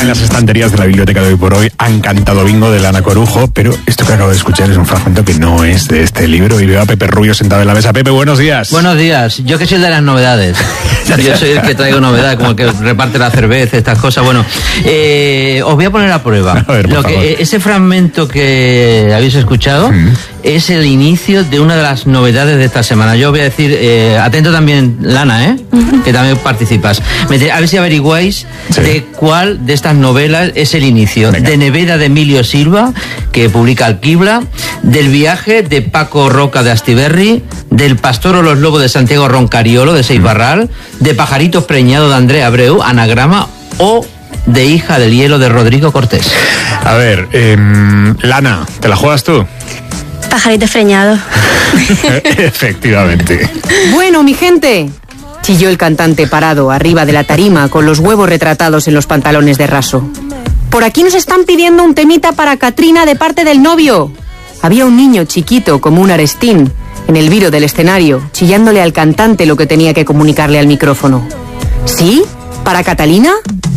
en las estanterías de la biblioteca de Hoy por Hoy. Han cantado Bingo de Lana Corujo, pero esto que acabo de escuchar es un fragmento que no es de este libro. Y veo a Pepe Rubio sentado en la mesa. Pepe, buenos días. Buenos días. Yo que soy el de las novedades. Yo soy el que traigo novedades, como el que reparte la cerveza, estas cosas. Bueno, os voy a poner a prueba. A ver, por favor. Ese fragmento que habéis escuchado es el inicio de una de las novedades de esta semana. Yo voy a decir, atento también, Lana, que también participas. A ver si averiguáis de cuál de estas novelas es el inicio. Venga. De Neveda de Emilio Silva, que publica Alquibla, del viaje de Paco Roca de Astiberri, del Pastor o los Lobos de Santiago Roncariolo de Seix Barral, de Pajaritos Preñados de Andrea Abreu, Anagrama, o de Hija del Hielo de Rodrigo Cortés. A ver, Lana, ¿te la juegas tú? Pajaritos Preñados. Efectivamente. Bueno, mi gente, chilló el cantante parado arriba de la tarima con los huevos retratados en los pantalones de raso. Por aquí nos están pidiendo un temita para Katrina de parte del novio. Había un niño chiquito como un arestín en el viro del escenario, chillándole al cantante lo que tenía que comunicarle al micrófono. ¿Sí? ¿Para Catalina?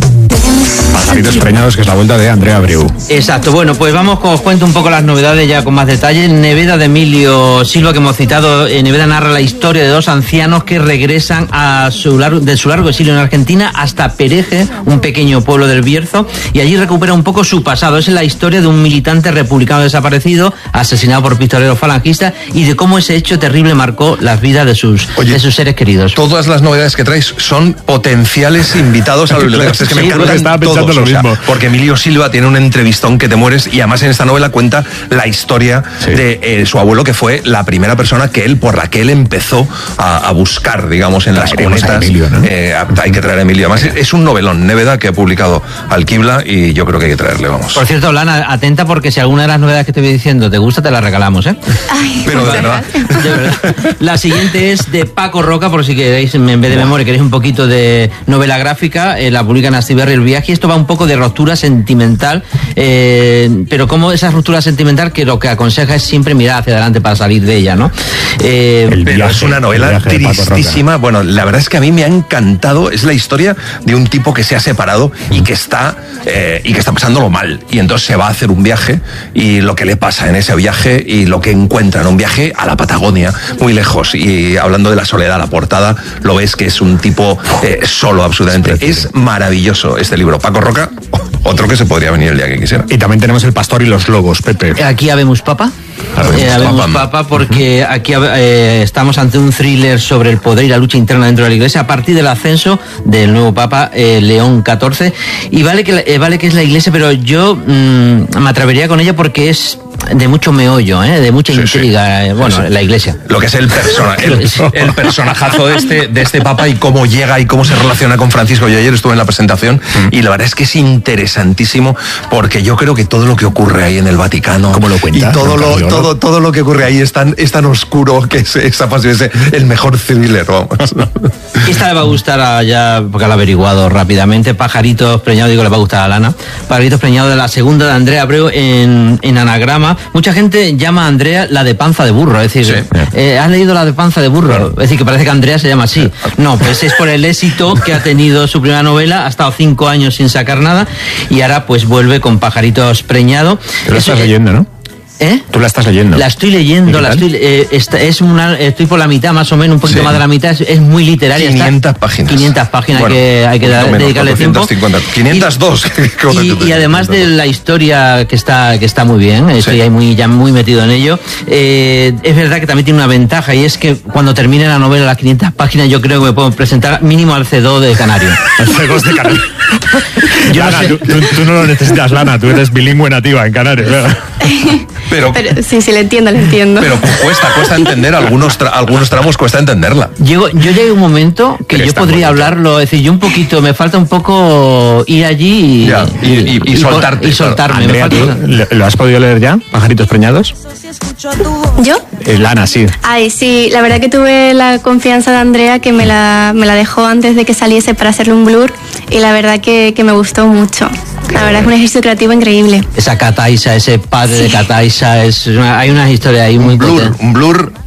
Pajaritos Preñados, que es la vuelta de Andrea Abreu. Exacto, bueno, pues os cuento un poco las novedades ya con más detalle. Neveda de Emilio Silva, que hemos citado, Neveda narra la historia de dos ancianos que regresan de su largo exilio en Argentina hasta Pereje, un pequeño pueblo del Bierzo, y allí recupera un poco su pasado. Es la historia de un militante republicano desaparecido, asesinado por pistoleros falangistas, y de cómo ese hecho terrible marcó las vidas de sus seres queridos. Todas las novedades que traes son potenciales invitados a la biblioteca. Es que me encanta. Estaba pensando todos, lo mismo. Porque Emilio Silva tiene un entrevistón que te mueres, y además en esta novela cuenta la historia de su abuelo, que fue la primera persona por la que él empezó a buscar, digamos, en las cunetas. Emilio, ¿no? Hay que traer a Emilio. Además es un novelón, Neveda, que ha publicado Alquibla, y yo creo que hay que traerle, vamos. Por cierto, Lana, atenta, porque si alguna de las novedades que te voy diciendo te gusta, te la regalamos, Ay, pero de verdad. De verdad. La siguiente es de Paco Roca, por si queréis, en vez de memoria, queréis un poquito de novela gráfica, la publica en Astiberri El Viaje. Esto va un poco de ruptura sentimental, pero como esa ruptura sentimental que lo que aconseja es siempre mirar hacia adelante para salir de ella, ¿no? Pero es una novela tristísima. Bueno, la verdad es que a mí me ha encantado. Es la historia de un tipo que se ha separado y que está pasándolo mal, y entonces se va a hacer un viaje, y lo que le pasa en ese viaje y lo que encuentra en un viaje a la Patagonia, muy lejos, y hablando de la soledad, la portada lo ves que es un tipo solo absolutamente. Es maravilloso este libro. Paco Roca, otro que se podría venir el día que quisiera. Y también tenemos El Pastor y los Lobos, Pepe. Aquí habemos papa. Habemos papa, porque aquí estamos ante un thriller sobre el poder y la lucha interna dentro de la Iglesia a partir del ascenso del nuevo Papa León XIV. Y vale que es la Iglesia, pero yo me atrevería con ella porque es de mucho meollo, de mucha intriga. La Iglesia. Lo que es el personajazo de este Papa, y cómo llega y cómo se relaciona con Francisco. Yo ayer estuve en la presentación y la verdad es que es interesantísimo, porque yo creo que todo lo que ocurre ahí en el Vaticano, ¿cómo lo cuenta? Y todo lo que ocurre ahí es tan oscuro que es el mejor thriller, vamos. Esta le va a gustar ya, porque lo ha averiguado rápidamente. Pajaritos Preñados, le va a gustar a Lana. Pajaritos Preñados, de la segunda de Andrea Abreu en Anagrama. Mucha gente llama a Andrea la de panza de burro, es decir, ¿has leído la de panza de burro? Claro. Es decir, que parece que Andrea se llama así. No, pues es por el éxito que ha tenido su primera novela. Ha estado 5 años sin sacar nada, y ahora pues vuelve con Pajaritos Preñados. Te lo estás leyendo, ¿no? ¿Tú la estás leyendo? La estoy leyendo, estoy por la mitad, más o menos, un poquito más de la mitad. Es muy literaria. 500 páginas. 500 páginas, bueno, hay que dedicarle tiempo. 502. Y además de la historia que está muy bien, estoy ahí ya muy metido en ello. Es verdad que también tiene una ventaja, y es que cuando termine la novela, las 500 páginas, yo creo que me puedo presentar mínimo al C2 de Canario. Al C2 de Canario. Lana, tú no lo necesitas, Lana, tú eres bilingüe nativa en Canarias. Pero sí, le entiendo. Pero cuesta entender, algunos tramos cuesta entenderla. Yo llegué a un momento que yo podría hablarlo, es decir, yo un poquito, me falta un poco ir allí y soltarte. Y soltarme. Andrea, ¿lo has podido leer ya, Pajaritos Preñados? ¿Yo? Lana, sí. Ay, sí, la verdad que tuve la confianza de Andrea, que me la dejó antes de que saliese para hacerle un blur, y la verdad que me gustó mucho. La verdad es un ejercicio creativo increíble. Esa Cataisa, ese padre de Cataisa, hay unas historias ahí muy Un blur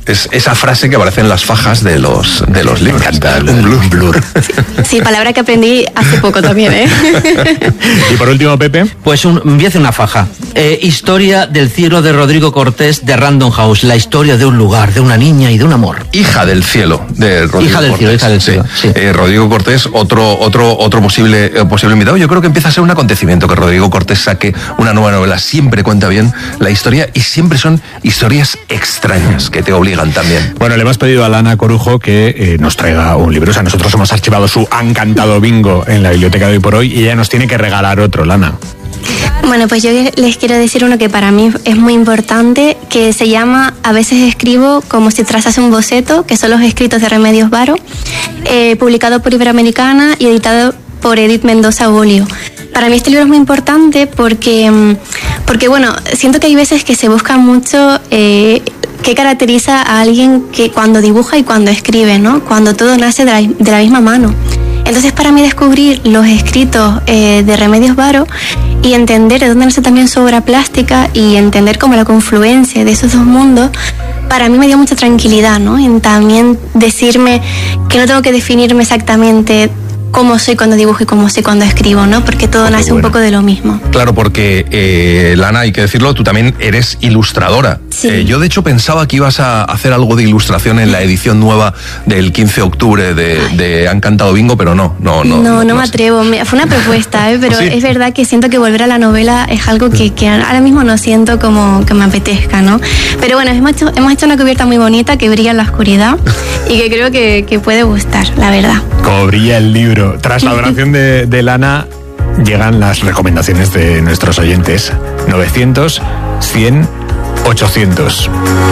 Es esa frase que aparece en las fajas de los libros. Me encanta un blur. Sí, palabra que aprendí hace poco también, ¿eh? Y por último, Pepe. Pues voy a hacer una faja. Historia del cielo de Rodrigo Cortés de Random House. La historia de un lugar, de una niña y de un amor. Hija del cielo de Rodrigo Cortés. Hija del cielo. Sí. Rodrigo Cortés, otro posible invitado. Yo creo que empieza a ser un acontecimiento que Rodrigo Cortés saque una nueva novela. Siempre cuenta bien la historia y siempre son historias extrañas que te obligan también. Bueno, le hemos pedido a Lana Corujo que nos traiga un libro. O sea, nosotros hemos archivado su Han Cantado Bingo en la biblioteca de hoy por hoy y ella nos tiene que regalar otro, Lana. Bueno, pues yo les quiero decir uno que para mí es muy importante, que se llama A veces escribo como si trazase un boceto, que son los escritos de Remedios Varo, publicado por Iberoamericana y editado por Edith Mendoza Bolio. Para mí este libro es muy importante porque bueno, siento que hay veces que se busca mucho qué caracteriza a alguien que cuando dibuja y cuando escribe, ¿no? Cuando todo nace de la misma mano. Entonces, para mí descubrir los escritos de Remedios Varo y entender de dónde nace también su obra plástica y entender como la confluencia de esos dos mundos, para mí me dio mucha tranquilidad, ¿no? En también decirme que no tengo que definirme exactamente cómo soy cuando dibujo y cómo soy cuando escribo, ¿no? Porque todo nace un poco de lo mismo. Claro, porque, Lana, hay que decirlo, tú también eres ilustradora. Sí. Yo, de hecho, pensaba que ibas a hacer algo de ilustración en la edición nueva del 15 de octubre de Han Cantado Bingo, pero no me atrevo. Fue una propuesta, pero ¿sí? Es verdad que siento que volver a la novela es algo que ahora mismo no siento como que me apetezca, ¿no? Pero bueno, hemos hecho una cubierta muy bonita que brilla en la oscuridad y que creo que puede gustar, la verdad. Como brilla el libro. Tras la adoración de Lana, llegan las recomendaciones de nuestros oyentes. 900, 100, 800.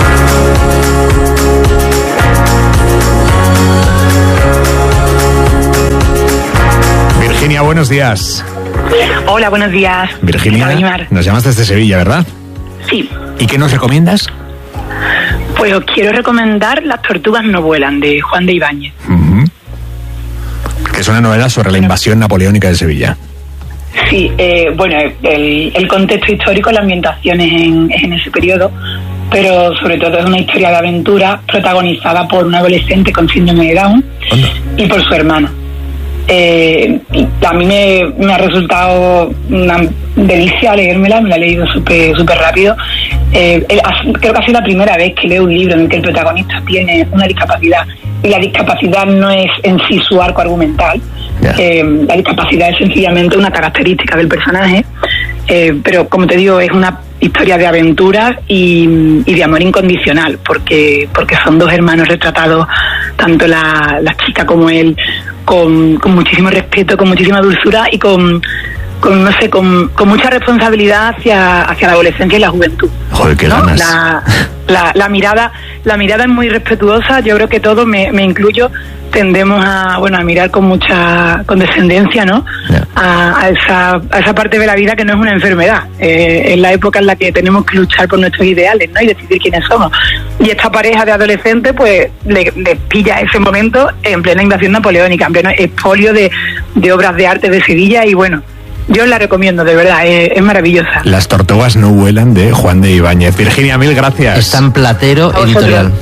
Virginia, buenos días. Hola, buenos días. Virginia, nos llamas desde Sevilla, ¿verdad? Sí. ¿Y qué nos recomiendas? Pues os quiero recomendar Las tortugas no vuelan, de Juan de Ibáñez. Que es una novela sobre la invasión napoleónica de Sevilla. Sí, bueno, el contexto histórico, la ambientación es en ese periodo, pero sobre todo es una historia de aventura protagonizada por un adolescente con síndrome de Down y por su hermano. A mí me ha resultado una delicia leérmela, me la he leído súper rápido. Creo que ha sido la primera vez que leo un libro en el que el protagonista tiene una discapacidad y la discapacidad no es en sí su arco argumental. La discapacidad es sencillamente una característica del personaje, pero como te digo, es una historia de aventuras y de amor incondicional, porque son dos hermanos retratados, tanto la chica como él, con muchísimo respeto, con muchísima dulzura y con mucha responsabilidad hacia la adolescencia y la juventud. Joder, qué ¿no? ganas. La mirada es muy respetuosa. Yo creo que todos, me incluyo, tendemos a mirar con mucha condescendencia, ¿no? Yeah. A esa parte de la vida que no es una enfermedad. Es la época en la que tenemos que luchar por nuestros ideales, ¿no? Y decidir quiénes somos. Y esta pareja de adolescentes, pues, le pilla ese momento en plena invasión napoleónica, en pleno expolio de obras de arte de Sevilla y bueno. Yo la recomiendo, de verdad, es maravillosa. Las tortugas no vuelan, de Juan de Ibáñez. Virginia, mil gracias. Está en Platero Editorial.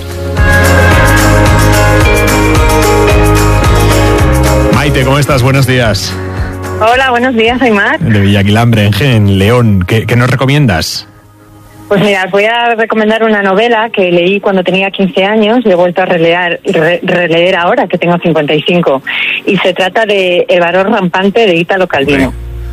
Maite, ¿cómo estás? Buenos días. Hola, buenos días, Aymar. De Villaquilambre, en León. ¿Qué nos recomiendas? Pues mira, voy a recomendar una novela que leí cuando tenía 15 años y he vuelto a releer ahora, que tengo 55. Y se trata de El varón rampante, de Ítalo Calvino.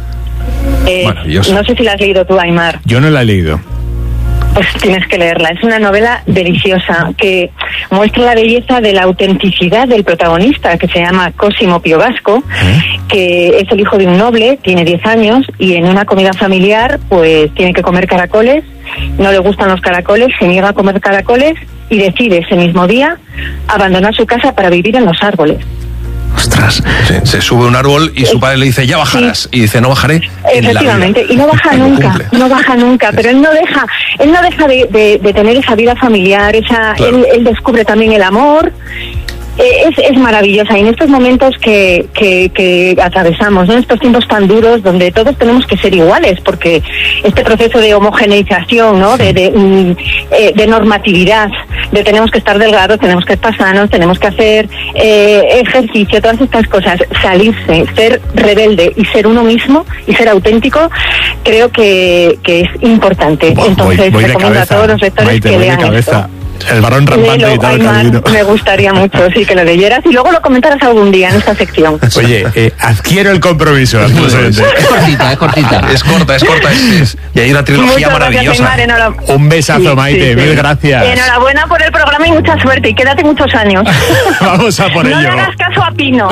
No sé si la has leído tú, Aymar. Yo no la he leído. Pues tienes que leerla. Es una novela deliciosa que muestra la belleza de la autenticidad del protagonista, que se llama Cosimo Piovasco, que es el hijo de un noble, tiene 10 años, y en una comida familiar pues tiene que comer caracoles, no le gustan los caracoles, se niega a comer caracoles y decide ese mismo día abandonar su casa para vivir en los árboles. Ostras. Sí, se sube a un árbol y su padre le dice, ya bajarás. Sí. Y dice, no bajaré. Efectivamente, y no baja nunca, pero él no deja de tener esa vida familiar, claro. Él descubre también el amor es maravillosa. Y en estos momentos que atravesamos, ¿no? En estos tiempos tan duros donde todos tenemos que ser iguales, porque este proceso de homogeneización, ¿no? De normatividad, de tenemos que estar delgados, tenemos que estar sanos, tenemos que hacer ejercicio, todas estas cosas, salirse, ser rebelde y ser uno mismo y ser auténtico, creo que es importante. Entonces recomiendo a todos los lectores Maite, que lean esto. El varón rampante y tal, Calvino. Me gustaría mucho, sí, que lo leyeras y luego lo comentaras algún día en esta sección. Oye, adquiero el compromiso. Es cortita. Es corta. Y hay una trilogía maravillosa. Un besazo, Maite, mil gracias. Enhorabuena por el programa y mucha suerte. Y quédate muchos años. Vamos a por ello. No le hagas caso a Pino.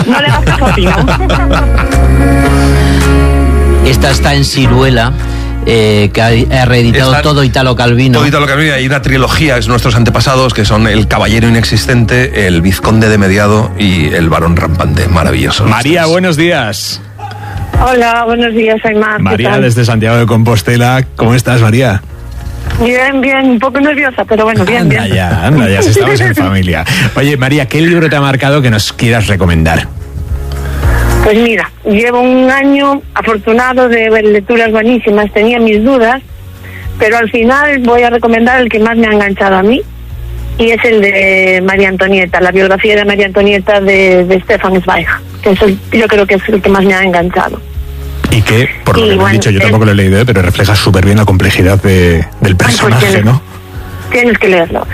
Esta está en Siruela. Que ha reeditado todo Italo Calvino. Todo Italo Calvino. Hay una trilogía, es nuestros antepasados, que son El Caballero Inexistente, El Vizconde de Mediado y El Varón Rampante. Maravilloso. María, buenos días. Hola, buenos días, Aymar. María, desde Santiago de Compostela. ¿Cómo estás, María? Bien, un poco nerviosa, pero bueno, bien. Anda ya, si estamos en familia. Oye, María, ¿qué libro te ha marcado que nos quieras recomendar? Pues mira, llevo un año afortunado de ver lecturas buenísimas, tenía mis dudas, pero al final voy a recomendar el que más me ha enganchado a mí, y es el de María Antonieta, la biografía de María Antonieta de Stefan Zweig, que yo creo que es el que más me ha enganchado. Y que, por lo que me han dicho, yo tampoco lo he leído, pero refleja súper bien la complejidad del personaje, ¿no? Tienes que leerlo.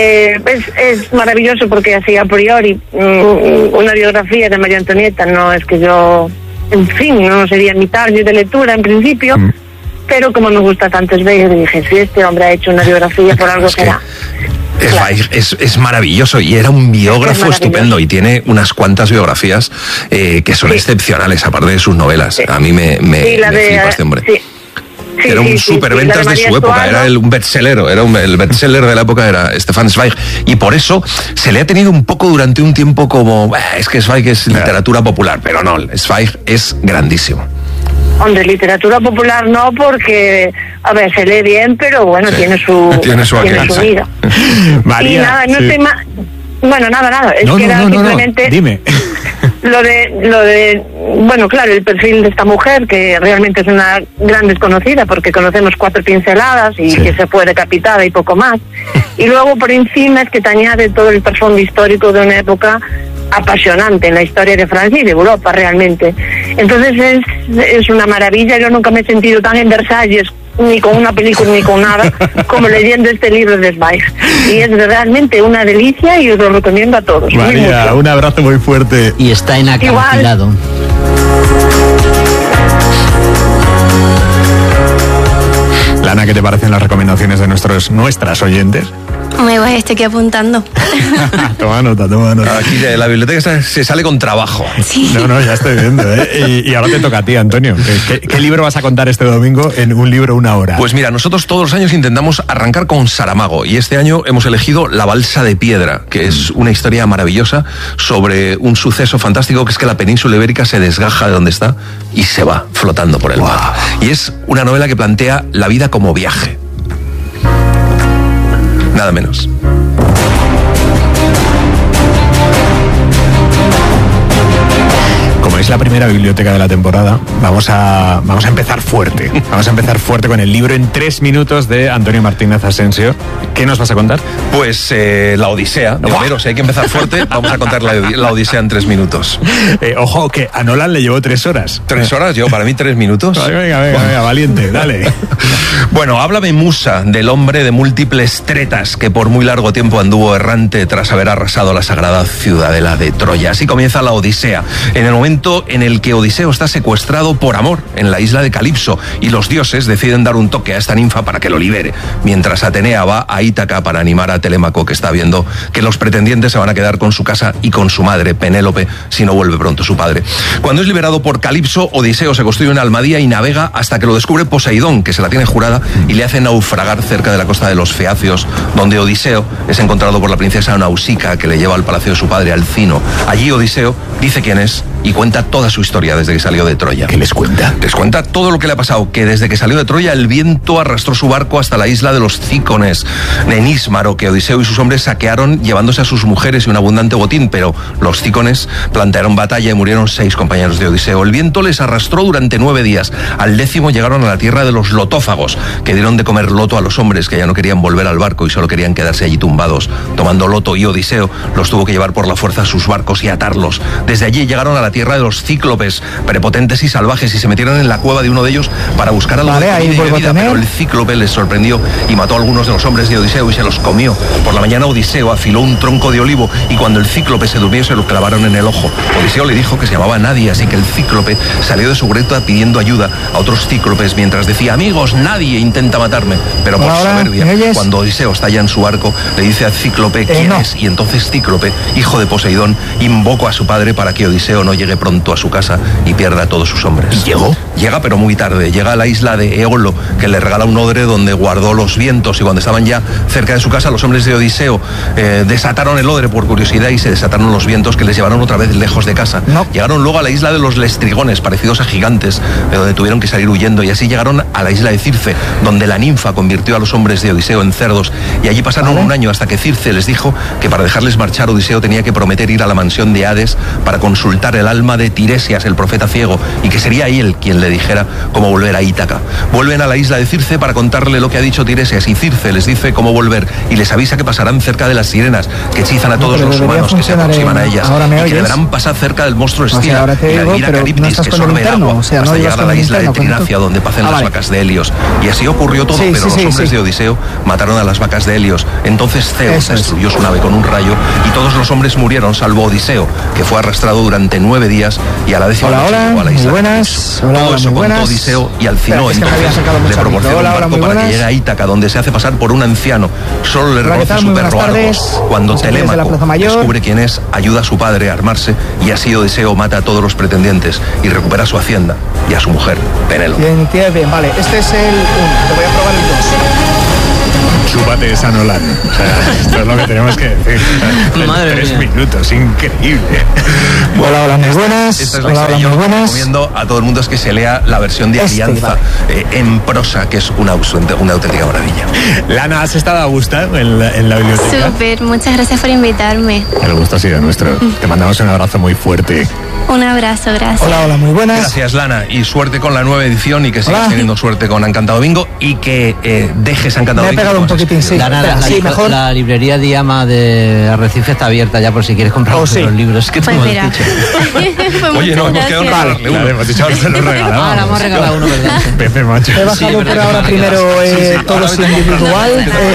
Es maravilloso porque así a priori una biografía de María Antonieta no es que yo, en fin, no sería mi target de lectura en principio, pero como me gusta tanto Zweig, dije, si este hombre ha hecho una biografía por algo será. Es maravilloso y era un biógrafo estupendo y tiene unas cuantas biografías que son excepcionales, aparte de sus novelas. A mí me flipa este hombre. Era un superventas de su época, era un bestseller, el bestseller de la época era Stefan Zweig, y por eso se le ha tenido un poco durante un tiempo como, es que Zweig es literatura popular, pero no, Zweig es grandísimo. Hombre, literatura popular no, porque, a ver, se lee bien, pero bueno, tiene su vida. María, y nada, no estoy más... Bueno, nada, es que era simplemente... Dime. Lo de, bueno, claro, el perfil de esta mujer, que realmente es una gran desconocida, porque conocemos 4 pinceladas y que se fue decapitada y poco más. Y luego por encima es que te añade todo el trasfondo histórico de una época apasionante en la historia de Francia y de Europa realmente. Entonces es una maravilla. Yo nunca me he sentido tan en Versalles, ni con una película ni con nada, como leyendo este libro de Zweig. Y es realmente una delicia y os lo recomiendo a todos. María, un abrazo muy fuerte. Y está en acantilado. Lana, ¿qué te parecen las recomendaciones de nuestras oyentes? Muy guay, estoy aquí apuntando. Toma nota. Aquí de la biblioteca se sale con trabajo. Sí. No, ya estoy viendo, ¿eh? Y ahora te toca a ti, Antonio. ¿Qué libro vas a contar este domingo en Un libro, una hora? Pues mira, nosotros todos los años intentamos arrancar con Saramago, y este año hemos elegido La balsa de piedra, que es una historia maravillosa sobre un suceso fantástico, que es que la península ibérica se desgaja de donde está y se va flotando por el mar. Y es una novela que plantea la vida como viaje. Nada menos. Como es la primera biblioteca de la temporada, vamos a empezar fuerte. Vamos a empezar fuerte con el libro en 3 minutos de Antonio Martínez Asensio. ¿Qué nos vas a contar? Pues la Odisea de Homero. Si hay que empezar fuerte, vamos a contar la Odisea en 3 minutos. Ojo, que a Nolan le llevó 3 horas. 3 horas, yo para mí 3 minutos. Venga, valiente, dale. Bueno, háblame Musa, del hombre de múltiples tretas que por muy largo tiempo anduvo errante tras haber arrasado la sagrada ciudadela de Troya. Así comienza la Odisea, en el momento en el que Odiseo está secuestrado por amor en la isla de Calipso, y los dioses deciden dar un toque a esta ninfa para que lo libere, mientras Atenea va a Ítaca para animar a Telémaco, que está viendo que los pretendientes se van a quedar con su casa y con su madre, Penélope, si no vuelve pronto su padre. Cuando es liberado por Calipso, Odiseo se construye una almadía y navega hasta que lo descubre Poseidón, que se la tiene jurada, y le hace naufragar cerca de la costa de los Feacios, donde Odiseo es encontrado por la princesa Nausica, que le lleva al palacio de su padre, Alcino. Allí Odiseo dice quién es y cuenta toda su historia desde que salió de Troya. ¿Qué les cuenta? Les cuenta todo lo que le ha pasado, que desde que salió de Troya el viento arrastró su barco hasta la isla de los Cícones, en Ísmaro, que Odiseo y sus hombres saquearon llevándose a sus mujeres y un abundante botín, pero los Cícones plantearon batalla y murieron 6 compañeros de Odiseo. El viento les arrastró durante 9 días. Al 10º llegaron a la tierra de los lotófagos, que dieron de comer loto a los hombres que ya no querían volver al barco y solo querían quedarse allí tumbados, tomando loto, y Odiseo los tuvo que llevar por la fuerza a sus barcos y atarlos. Desde allí llegaron a la tierra de los cíclopes, prepotentes y salvajes, y se metieron en la cueva de uno de ellos para buscar algo de comida y bebida, pero el cíclope les sorprendió y mató a algunos de los hombres de Odiseo y se los comió. Por la mañana Odiseo afiló un tronco de olivo y cuando el cíclope se durmió se lo clavaron en el ojo. Odiseo le dijo que se llamaba Nadie, así que el cíclope salió de su greta pidiendo ayuda a otros cíclopes mientras decía: amigos, nadie intenta matarme. Pero por soberbia, cuando Odiseo está ya en su arco, le dice al cíclope quién es, y entonces Cíclope, hijo de Poseidón, invocó a su padre para que Odiseo no llegue pronto a su casa y pierda a todos sus hombres. ¿Y llegó? Llega, pero muy tarde. Llega a la isla de Eolo, que le regala un odre donde guardó los vientos, y cuando estaban ya cerca de su casa, los hombres de Odiseo desataron el odre por curiosidad y se desataron los vientos que les llevaron otra vez lejos de casa. Llegaron luego a la isla de los Lestrigones, parecidos a gigantes, de donde tuvieron que salir huyendo, y así llegaron a la isla de Circe, donde la ninfa convirtió a los hombres de Odiseo en cerdos, y allí pasaron un año hasta que Circe les dijo que para dejarles marchar Odiseo tenía que prometer ir a la mansión de Hades para consultar el alma de Tiresias, el profeta ciego, y que sería él quien le dijera cómo volver a Ítaca. Vuelven a la isla de Circe para contarle lo que ha dicho Tiresias, y Circe les dice cómo volver y les avisa que pasarán cerca de las sirenas que hechizan a todos los humanos que se aproximan a ellas, y que deberán pasar cerca del monstruo Escila y la Elvira Caribdis, que sorbe el agua, hasta llegar a la isla de Trinacia, donde pacen las vacas de Helios. Y así ocurrió todo, pero los hombres de Odiseo mataron a las vacas de Helios. Entonces Zeus destruyó su nave con un rayo y todos los hombres murieron, salvo Odiseo, que fue arrastrado durante 9 días y a la 10ª noche llegó a la isla. Todo eso contó Odiseo, y Alcinó entonces le proporciona un barco para que llegue a Ítaca, donde se hace pasar por un anciano. Solo le reconoce su perro Argos. Cuando Telémaco descubre quién es, ayuda a su padre a armarse, y así Odiseo mata a todos los pretendientes y recupera su hacienda y a su mujer, Penélope. Bien, vale. Este es el 1. Te voy a probar el 2. Chúpate esa Nolan. O sea, esto es lo que tenemos que decir. Madre 3 mía. minutos, increíble. Hola, muy buenas. Esta es la historia. Yo recomiendo a todo el mundo es que se lea la versión de Alianza en prosa, que es una auténtica maravilla. Lana, ¿has estado a gusto en la biblioteca? Súper, muchas gracias por invitarme. El gusto ha sido nuestro. Te mandamos un abrazo muy fuerte. Un abrazo, gracias. Hola, muy buenas. Gracias, Lana, y suerte con la nueva edición, y que sigas teniendo suerte con Encantado Bingo, y que dejes Encantado Me he Bingo. pegado un poquitín, sí. Mejor. La librería Diama de Arrecife está abierta ya por si quieres comprar los libros que te Pues hemos mira. dicho. Oye, no, hemos quedado en regalarle uno. Hemos dicho, ahora se lo regalamos. Ahora hemos regalado uno, ¿verdad? Pepe Macho. He bajado por ahora primero todo individual.